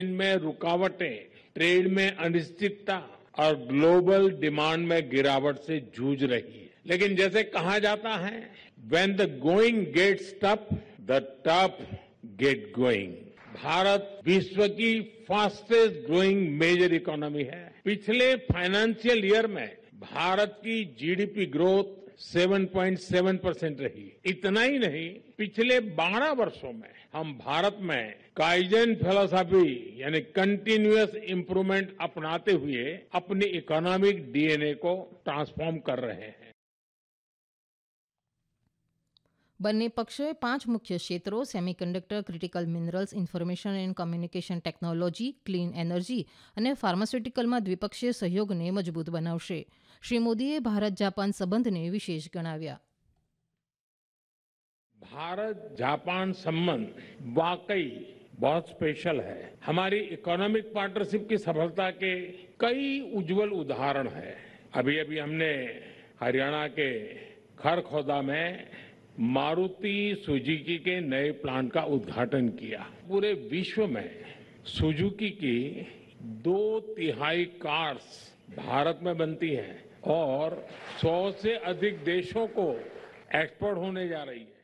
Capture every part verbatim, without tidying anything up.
में रुकावटें, ट्रेड में अनिश्चितता और ग्लोबल डिमांड में गिरावट से जूझ रही है। लेकिन जैसे कहा जाता है, when the going gets tough, the tough get going. Bharat विश्व की फास्टेस्ट ग्रोइंग मेजर इकोनॉमी है। पिछले फाइनेंशियल ईयर में भारत की जीडीपी ग्रोथ सात पॉइंट सात परसेंट रही। इतना ही नहीं, पिछले बारह वर्षों में हम भारत में काइजन फिलॉसफी यानी कंटिन्यूअस इंप्रूवमेंट अपनाते हुए अपनी इकोनॉमिक डीएनए को ट्रांसफॉर्म कर रहे हैं। બંને પક્ષોએ પાંચ મુખ્ય ક્ષેત્રો semiconductor, critical minerals, information and communication technology, clean energy અને ફાર્માસ્યુટિકલમાં દ્વિપક્ષીય સહયોગને મજબૂત બનાવશે. શ્રી મોદીએ ભારત જાપાન સંબંધને વિશેષ ગણાવ્યા. भारत जापान संबंध वाकई बहुत स्पेशल है. हमारी इकोनॉमिक पार्टनरशिप की सफलता के कई उज्जवल उदाहरण है. अभी अभी हमने हरियाणा के खरखौदा में मारुति सुजुकी के नए प्लांट का उद्घाटन किया. पूरे विश्व में सुजुकी की दो तिहाई कार्स भारत में बनती हैं और सौ से अधिक देशों को एक्सपोर्ट होने जा रही है.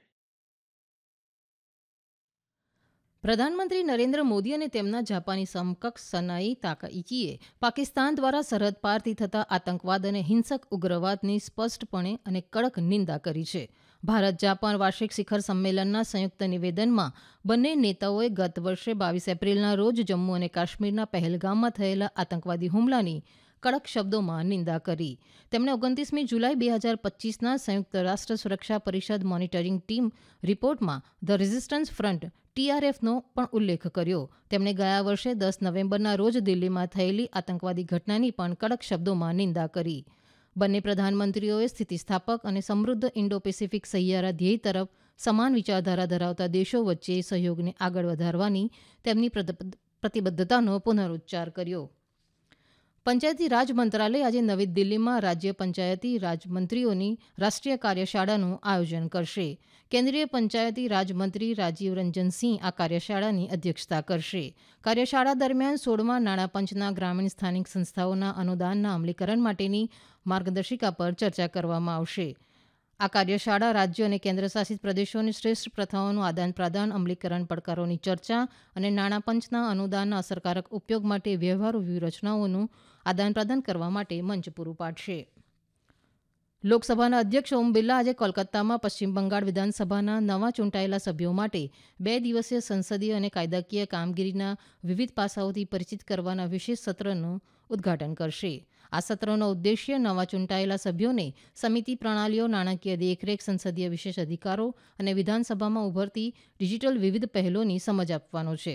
પ્રધાનમંત્રી નરેન્દ્ર મોદી અને તેમના જાપાની સમકક્ષ સનાઈ તાકાઇચીએ પાકિસ્તાન દ્વારા સરહદ પારથી થતા આતંકવાદ અને હિંસક ઉગ્રવાદની સ્પષ્ટપણે અને કડક નિંદા કરી છે. ભારત જાપાન વાર્ષિક શિખર સંમેલનના સંયુક્ત નિવેદનમાં બંને નેતાઓએ ગત વર્ષે બાવીસ એપ્રિલના રોજ જમ્મુ અને કાશ્મીરના પહેલગામમાં થયેલા આતંકવાદી હુમલાની કડક શબ્દોમાં નિંદા કરી. તેમણે ઓગણત્રીસમી જુલાઈ બે હજાર પચીસના સંયુક્ત રાષ્ટ્ર સુરક્ષા પરિષદ મોનિટરિંગ ટીમ રિપોર્ટમાં ધ રેઝિસ્ટન્સ ફ્રન્ટ ટીઆરએફનો પણ ઉલ્લેખ કર્યો. તેમણે ગયા વર્ષે દસ નવેમ્બરના રોજ દિલ્હીમાં થયેલી આતંકવાદી ઘટનાની પણ કડક શબ્દોમાં નિંદા કરી. બંને પ્રધાનમંત્રીઓએ સ્થિતિસ્થાપક અને સમૃદ્ધ ઇન્ડો પેસિફિક સહિયારા ધ્યેય તરફ સમાન વિચારધારા ધરાવતા દેશો વચ્ચે સહયોગને આગળ વધારવાની તેમની પ્રતિબદ્ધતાનો પુનરૂચ્ચાર કર્યો. પંચાયતી રાજ મંત્રાલય આજે નવી દિલ્હીમાં રાજ્ય પંચાયતી રાજ મંત્રીઓની રાષ્ટ્રીય કાર્યશાળાનું આયોજન કરશે. કેન્દ્રીય પંચાયતી રાજ મંત્રી રાજીવ રંજન સિંહ આ કાર્યશાળાની અધ્યક્ષતા કરશે. કાર્યશાળા દરમિયાન સોળમા નાણાં પંચના ગ્રામીણ સ્થાનિક સંસ્થાઓના અનુદાનના અમલીકરણ માટેની માર્ગદર્શિકા પર ચર્ચા કરવામાં આવશે. આ કાર્યશાળા રાજ્યો અને કેન્દ્રશાસિત પ્રદેશોની શ્રેષ્ઠ પ્રથાઓનું આદાન પ્રદાન, અમલીકરણ પડકારોની ચર્ચા અને નાણાં પંચના અનુદાનના અસરકારક ઉપયોગ માટે વ્યવહારુ વ્યૂહરચનાઓનું આદાન પ્રદાન કરવા માટે મંચ પૂરું પાડશે. લોકસભાના અધ્યક્ષ ઓમ બિરલા આજે કોલકાતામાં પશ્ચિમ બંગાળ વિધાનસભાના નવા ચૂંટાયેલા સભ્યો માટે બે દિવસીય સંસદીય અને કાયદાકીય કામગીરીના વિવિધ પાસાઓથી પરિચિત કરવાના વિશેષ સત્રનું ઉદઘાટન કરશે. આ સત્રનો ઉદ્દેશ્ય નવા ચૂંટાયેલા સભ્યોને સમિતિ પ્રણાલીઓ, નાણાકીય દેખરેખ, સંસદીય વિશેષ અધિકારો અને વિધાનસભામાં ઉભરતી ડિજિટલ વિવિધ પહેલોની સમજ આપવાનો છે.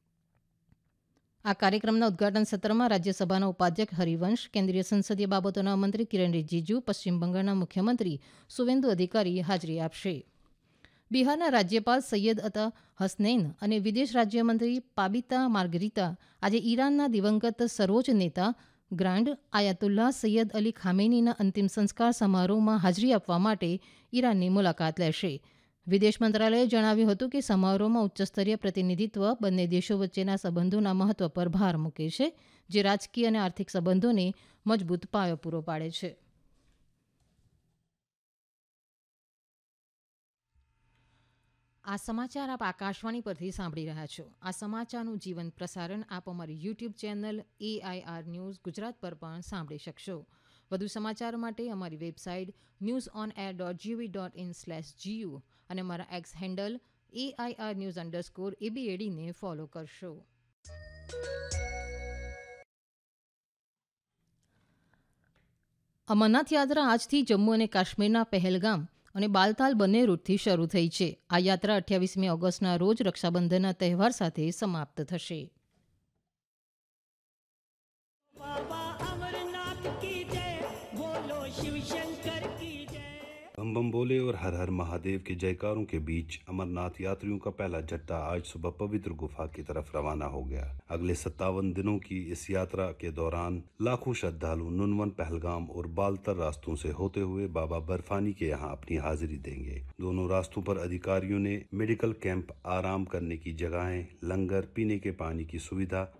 આ કાર્યક્રમના ઉદઘાટન સત્રમાં રાજ્યસભાના ઉપાધ્યક્ષ હરિવંશ, કેન્દ્રીય સંસદીય બાબતોના મંત્રી કિરણ રિજિજુ, પશ્ચિમ બંગાળના મુખ્યમંત્રી સુવેન્દુ અધિકારી હાજરી આપશે. બિહારના રાજ્યપાલ સૈયદ અતા હસનૈન અને વિદેશ રાજ્યમંત્રી પાબિતા માર્ગરીતા આજે ઈરાનના દિવંગત સર્વોચ્ચ નેતા ગ્રાન્ડ આયાતુલ્લાહ સૈયદ અલી ખામેનીના અંતિમ સંસ્કાર સમારોહમાં હાજરી આપવા માટે ઈરાનની મુલાકાત લેશે. વિદેશ મંત્રાલયે જણાવ્યું હતું કે સમારોહમાં ઉચ્ચસ્તરીય પ્રતિનિધિત્વ બંને દેશો વચ્ચેના સંબંધોના મહત્વ પર ભાર મૂકે છે, જે રાજકીય અને આર્થિક સંબંધોને મજબૂત પાયો પૂરો પાડે છે. આ સમાચાર આપ આકાશવાણી પરથી સાંભળી રહ્યા છો. આ સમાચારનું જીવંત પ્રસારણ આપ અમારી YouTube channel AIR news Gujarat પર પણ સાંભળી શકશો. વધુ સમાચાર માટે અમારી website news on air dot GOV dot in slash GU અને અમારા x handle AIR news underscore એબીએડીને follow કરશો. અમરનાથ યાત્રા આજથી જમ્મુ અને કાશ્મીરના પહેલગામ અને બાલતાલ બંને રૂટથી શરૂ થઈ છે. આ યાત્રા અઠ્યાવીસમી ઓગસ્ટના રોજ રક્ષાબંધનના તહેવાર સાથે સમાપ્ત થશે. बम बम बोले और हर हर महादेव के जयकारों के बीच अमरनाथ यात्रियों का पहला जत्था आज सुबह पवित्र गुफा की तरफ रवाना हो गया। अगले सत्तावन दिनों की इस यात्रा के दौरान लाखों श्रद्धालु नुनवन, पहलगाम और बालतर रास्तों से होते हुए बाबा बर्फानी के यहाँ अपनी हाजिरी देंगे। दोनों रास्तों पर अधिकारियों ने मेडिकल कैंप, आराम करने की जगहें, लंगर, पीने के पानी की सुविधा